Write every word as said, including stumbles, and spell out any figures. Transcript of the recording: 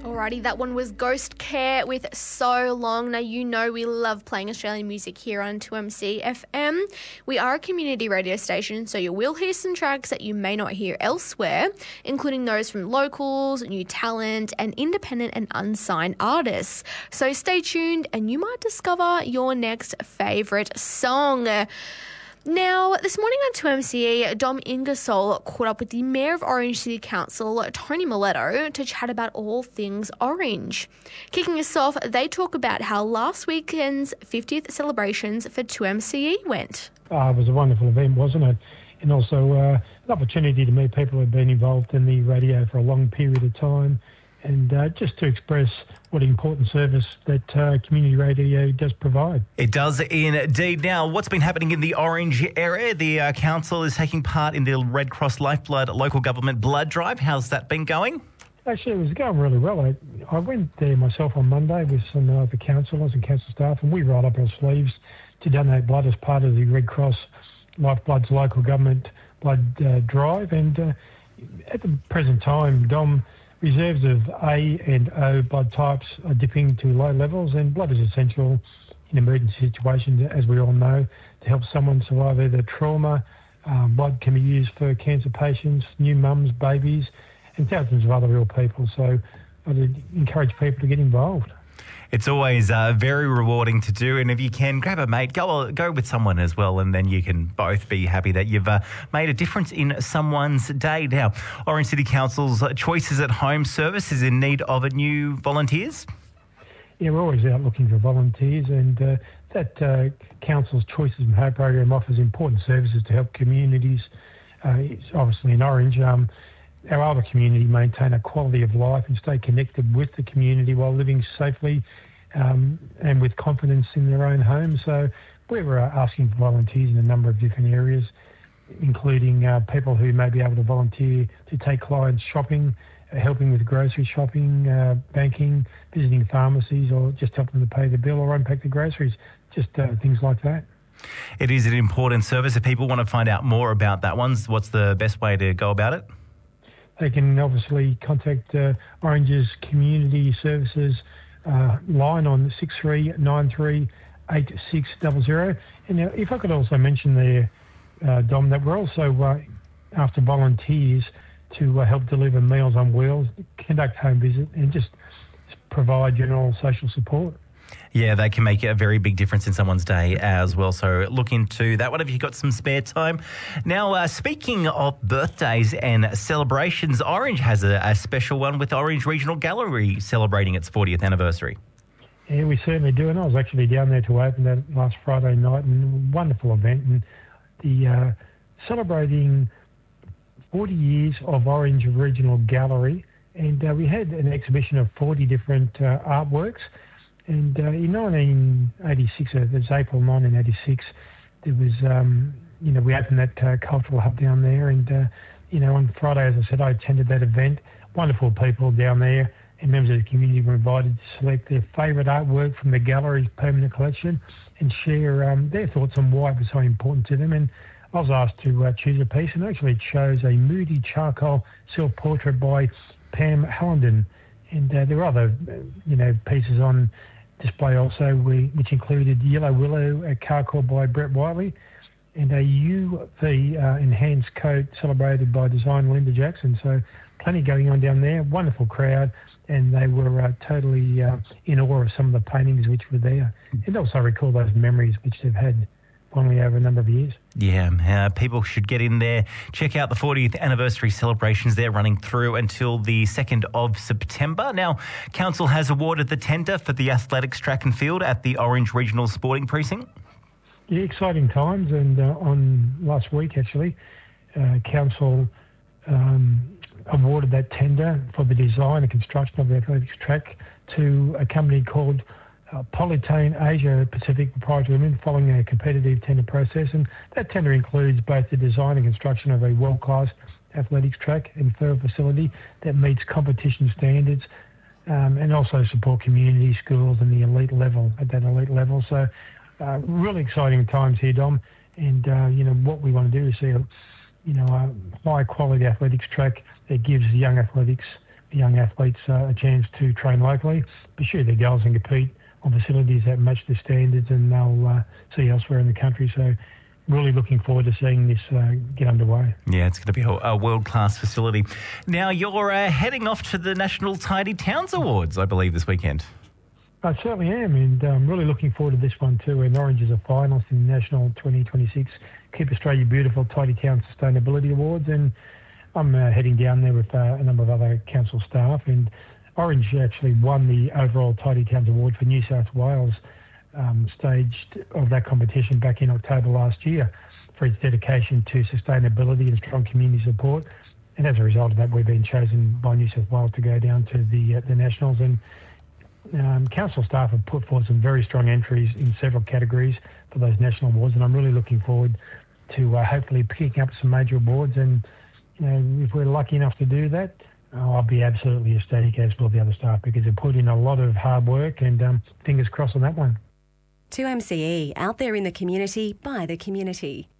Alrighty, that one was Ghost Care with So Long. Now, you know we love playing Australian music here on two M C F M. We are a community radio station, so you will hear some tracks that you may not hear elsewhere, including those from locals, new talent, and independent and unsigned artists. So stay tuned and you might discover your next favourite song. Now, this morning on two M C E, Dom Ingersoll caught up with the Mayor of Orange City Council, Tony Miletto, to chat about all things Orange. Kicking us off, they talk about how last weekend's fiftieth celebrations for two M C E went. Uh, it was a wonderful event, wasn't it? And also uh, an opportunity to meet people who have been involved in the radio for a long period of time, and uh, just to express what an important service that uh, community radio does provide. It does indeed. Now, what's been happening in the Orange area? The uh, council is taking part in the Red Cross Lifeblood local government blood drive. How's that been going? Actually, it was going really well. I, I went there myself on Monday with some of uh, the councillors and council staff, and we rolled up our sleeves to donate blood as part of the Red Cross Lifeblood's local government blood uh, drive. And uh, at the present time, Dom, reserves of A and O blood types are dipping to low levels, and blood is essential in emergency situations, as we all know, to help someone survive either trauma. Um, blood can be used for cancer patients, new mums, babies, and thousands of other ill people. So I'd encourage people to get involved. It's always uh, very rewarding to do, and if you can, grab a mate, go go with someone as well, and then you can both be happy that you've uh, made a difference in someone's day. Now, Orange City Council's Choices at Home service is in need of new volunteers. Yeah, we're always out looking for volunteers, and uh, that uh, Council's Choices at Home program offers important services to help communities. Uh, it's obviously in Orange. Um, Our older community maintain a quality of life and stay connected with the community while living safely um, and with confidence in their own homes. So we're uh, asking for volunteers in a number of different areas, including uh, people who may be able to volunteer to take clients shopping, uh, helping with grocery shopping, uh, banking, visiting pharmacies, or just helping them to pay the bill or unpack the groceries, just uh, things like that. It is an important service. If people want to find out more about that one, what's the best way to go about it? They can obviously contact uh, Orange's Community Services uh, line on six three nine three eight six zero zero. And uh, if I could also mention there, uh, Dom, that we're also uh, after volunteers to uh, help deliver Meals on Wheels, conduct home visit, and just provide general social support. Yeah, they can make a very big difference in someone's day as well. So look into that one if you've got some spare time. Now, uh, speaking of birthdays and celebrations, Orange has a, a special one with Orange Regional Gallery celebrating its fortieth anniversary. Yeah, we certainly do. And I was actually down there to open that last Friday night, and a wonderful event. And the uh, celebrating forty years of Orange Regional Gallery. And uh, we had an exhibition of forty different uh, artworks. And uh, in nineteen eighty-six, uh, it was April nineteen eighty-six, there was, um, you know, we opened that uh, cultural hub down there. And, uh, you know, on Friday, as I said, I attended that event. Wonderful people down there, and members of the community were invited to select their favourite artwork from the gallery's permanent collection and share um, their thoughts on why it was so important to them. And I was asked to uh, choose a piece, and actually chose a moody charcoal self-portrait by Pam Hallinden. And uh, there were other, uh, you know, pieces on display also, we, which included Yellow Willow, a charcoal by Brett Whiteley, and a U V uh, enhanced coat celebrated by designer Linda Jackson. So plenty going on down there. Wonderful crowd, and they were uh, totally uh, in awe of some of the paintings which were there. And also recall those memories which they've had fondly over a number of years. Yeah, uh, people should get in there. Check out the fortieth anniversary celebrations. They're running through until the second of September. Now, Council has awarded the tender for the athletics track and field at the Orange Regional Sporting Precinct. Yeah, exciting times. And uh, on last week, actually, uh, Council um, awarded that tender for the design and construction of the athletics track to a company called Uh, Polytane Asia Pacific Proprietary Limited, following a competitive tender process. And that tender includes both the design and construction of a world-class athletics track and field facility that meets competition standards, um, and also support community schools and the elite level, at that elite level. So uh, really exciting times here, Dom. And, uh, you know, what we want to do is see a, you know, a high-quality athletics track that gives young athletics young athletes uh, a chance to train locally, pursue their goals and compete on facilities that match the standards and they'll uh, see elsewhere in the country. So really looking forward to seeing this uh, get underway. Yeah, it's going to be a, a world-class facility. Now, you're uh, heading off to the National Tidy Towns Awards, I believe, this weekend. I certainly am, and I'm really looking forward to this one too. And Orange is a finalist in the National twenty twenty-six Keep Australia Beautiful Tidy Town Sustainability Awards, and I'm uh, heading down there with uh, a number of other council staff. And Orange actually won the overall Tidy Towns Award for New South Wales um, staged of that competition back in October last year for its dedication to sustainability and strong community support. And as a result of that, we've been chosen by New South Wales to go down to the uh, the Nationals. And Um, council staff have put forward some very strong entries in several categories for those national awards, and I'm really looking forward to uh, hopefully picking up some major awards. And you know, if we're lucky enough to do that, oh, I'll be absolutely ecstatic, as will the other staff, because they've put in a lot of hard work, and um, fingers crossed on that one. two M C E, out there in the community, by the community.